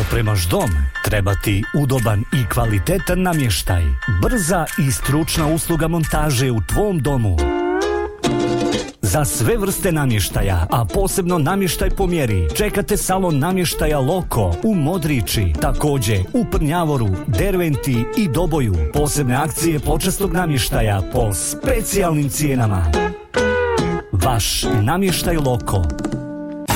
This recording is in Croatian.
Opremaš dom? Treba ti udoban i kvalitetan namještaj. Brza i stručna usluga montaže u tvom domu. Za sve vrste namještaja, a posebno namještaj po mjeri, čekate salon namještaja Loko u Modriči, također u Prnjavoru, Derventi i Doboju. Posebne akcije počasnog namještaja po specijalnim cijenama. Vaš namještaj Loko.